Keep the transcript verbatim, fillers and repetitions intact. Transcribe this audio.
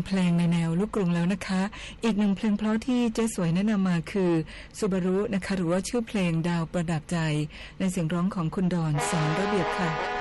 เพลงในแนวลูกกรุงแล้วนะคะอีกหนึ่งเพลงเพราะที่เจ๊สวยแนะนำมาคือซูบารุนะคะหรือว่าชื่อเพลงดาวประดับใจในเสียงร้องของคุณดอนสอนระเบียบค่ะ